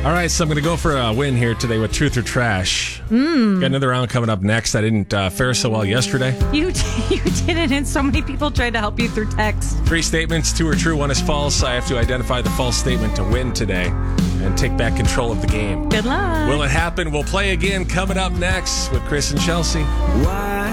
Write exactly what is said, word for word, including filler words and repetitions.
All right, so I'm going to go for a win here today with Truth or Trash. Mm. Got another round coming up next. I didn't uh, fare so well yesterday. You you didn't, and so many people tried to help you through text. Three statements, two are true, one is false. I have to identify the false statement to win today and take back control of the game. Good luck. Will it happen? We'll play again coming up next with Chris and Chelsea. Why?